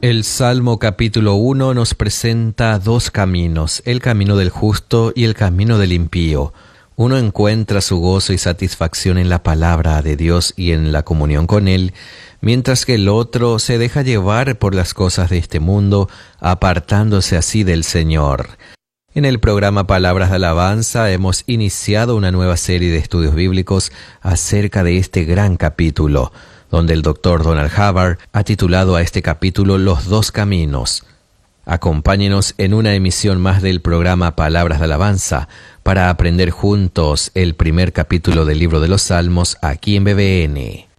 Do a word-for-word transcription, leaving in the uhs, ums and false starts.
El Salmo capítulo uno nos presenta dos caminos, el camino del justo y el camino del impío. Uno encuentra su gozo y satisfacción en la palabra de Dios y en la comunión con Él, mientras que el otro se deja llevar por las cosas de este mundo, apartándose así del Señor. En el programa Palabras de Alabanza hemos iniciado una nueva serie de estudios bíblicos acerca de este gran capítulo, donde el doctor Donald Hubbard ha titulado a este capítulo Los dos caminos. Acompáñenos en una emisión más del programa Palabras de Alabanza para aprender juntos el primer capítulo del libro de los Salmos aquí en B B N.